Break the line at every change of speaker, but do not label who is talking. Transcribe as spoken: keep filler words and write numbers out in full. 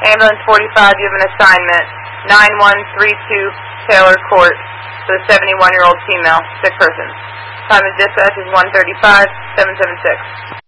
Ambulance forty-five, you have an assignment. nine one three two Taylor Court for the seventy-one-year-old female, sick person. Time of dispatch is one thirty-five, seven seven six.